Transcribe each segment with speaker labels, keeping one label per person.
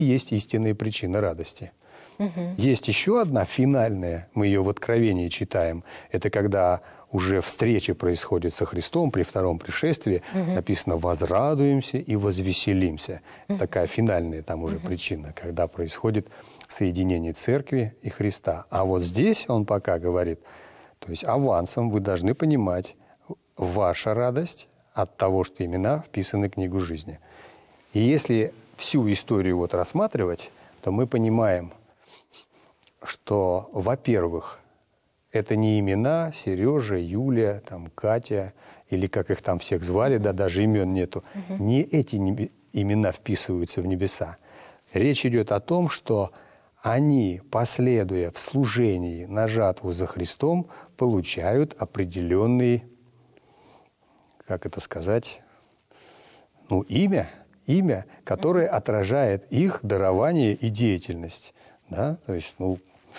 Speaker 1: есть истинная причина радости. Есть еще одна, финальная, мы ее в Откровении читаем. Это когда уже встреча происходит со Христом при втором пришествии. Написано «возрадуемся и возвеселимся». Такая финальная там уже причина, когда происходит соединение Церкви и Христа. А вот здесь он пока говорит, то есть авансом вы должны понимать, ваша радость от того, что имена вписаны в книгу жизни. И если всю историю вот рассматривать, то мы понимаем, что, во-первых, это не имена Сережа, Юлия, там, Катя, или как их там всех звали, да, даже имен нету. Не эти имена вписываются в небеса. Речь идет о том, что они, последуя в служении на жатву за Христом, получают определенный, как это сказать, ну, имя, которое отражает их дарование и деятельность. Да? То есть, ну,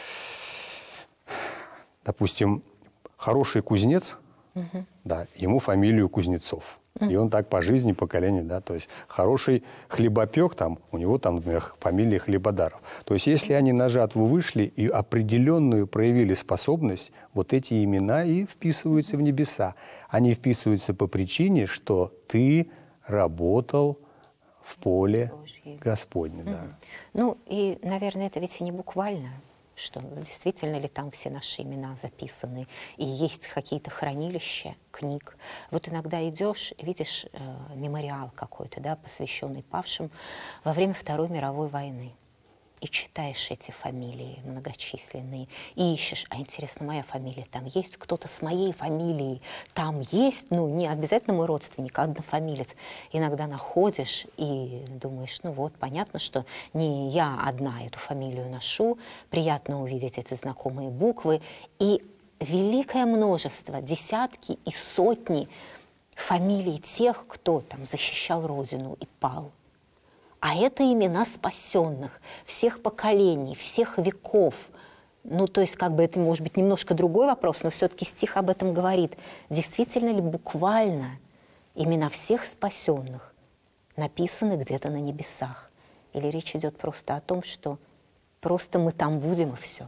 Speaker 1: допустим, хороший кузнец, да, ему фамилию Кузнецов. И он так по жизни, поколение, да, то есть хороший хлебопек, там, у него там, например, фамилия Хлебодаров. То есть если они на жатву вышли и определенную проявили способность, вот эти имена и вписываются в небеса. Они вписываются по причине, что ты работал в поле Господне. Да.
Speaker 2: Ну и, наверное, это ведь и не буквально, что действительно ли там все наши имена записаны, и есть какие-то хранилища книг. Вот иногда идешь, видишь мемориал какой-то, да, посвященный павшим во время Второй мировой войны. И читаешь эти фамилии многочисленные, и ищешь, а интересно, моя фамилия там есть, кто-то с моей фамилией там есть, ну, не обязательно мой родственник, а однофамилец. Иногда находишь и думаешь, ну вот, понятно, что не я одна эту фамилию ношу, приятно увидеть эти знакомые буквы, и великое множество, десятки и сотни фамилий тех, кто там защищал Родину и пал. А это имена спасенных, всех поколений, всех веков. Ну, то есть, как бы это, может быть, немножко другой вопрос, но все-таки стих об этом говорит. Действительно ли буквально имена всех спасенных написаны где-то на небесах? Или речь идет просто о том, что просто мы там будем и все?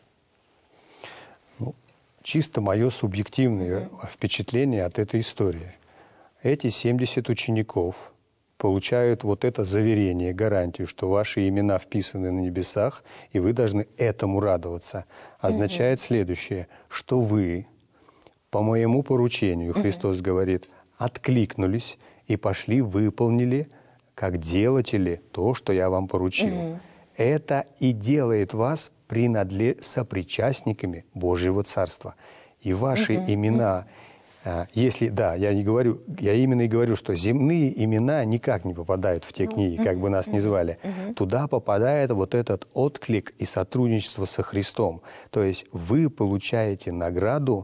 Speaker 1: Ну, чисто мое субъективное впечатление от этой истории. Эти 70 учеников получают вот это заверение, гарантию, что ваши имена вписаны на небесах, и вы должны этому радоваться. Означает следующее, что вы, по моему поручению, Христос говорит, откликнулись и пошли, выполнили, как делатели, то, что я вам поручил. Это и делает вас сопричастниками Божьего Царства. И ваши имена... Если, да, я именно и говорю, что земные имена никак не попадают в те книги, как бы нас ни звали. Туда попадает вот этот отклик и сотрудничество со Христом. То есть вы получаете награду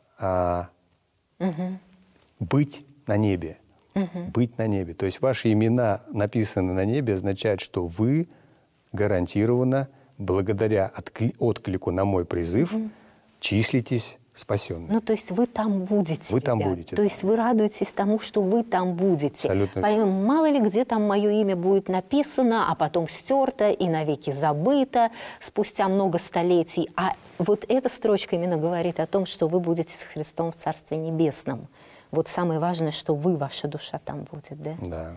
Speaker 1: быть на небе. Быть на небе. То есть ваши имена написаны на небе, означает, что вы гарантированно, благодаря отклику на мой призыв, числитесь спасенными.
Speaker 2: Ну, то есть вы там будете.
Speaker 1: Вы там будете.
Speaker 2: То есть вы радуетесь тому, что вы там будете.
Speaker 1: Абсолютно.
Speaker 2: Мало ли где там мое имя будет написано, а потом стерто и навеки забыто спустя много столетий. А вот эта строчка именно говорит о том, что вы будете с Христом в Царстве Небесном. Вот самое важное, что вы, ваша душа там будет, да?
Speaker 1: Да.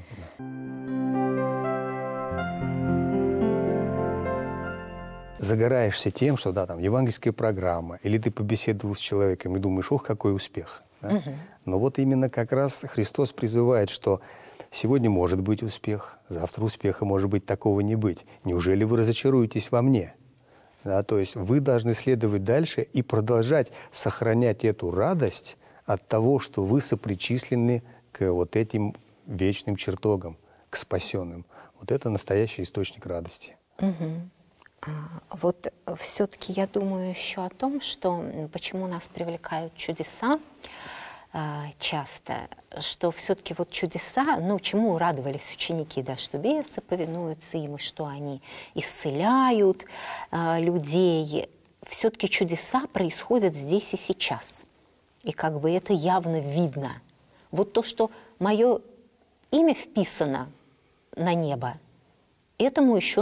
Speaker 1: Загораешься тем, что да, там евангельская программа, или ты побеседовал с человеком и думаешь, ох, какой успех. Да? Но вот именно как раз Христос призывает, что сегодня может быть успех, завтра успеха может быть такого не быть. Неужели вы разочаруетесь во мне? Да, то есть вы должны следовать дальше и продолжать сохранять эту радость от того, что вы сопричислены к вот этим вечным чертогам, к спасенным. Вот это настоящий источник радости.
Speaker 2: Вот все-таки я думаю еще о том, что почему нас привлекают чудеса часто, что все-таки вот чудеса, ну, чему радовались ученики, да, что бесы повинуются им, и что они исцеляют людей. Все-таки чудеса происходят здесь и сейчас. И как бы это явно видно. Вот то, что мое имя вписано на небо, этому еще